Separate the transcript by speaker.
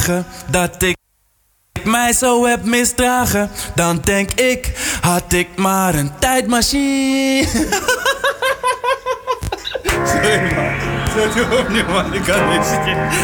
Speaker 1: dat ik mij zo heb misdragen, dan denk ik, had ik maar een tijdmachine. Sorry man, sorry opnieuw man, ik kan niet.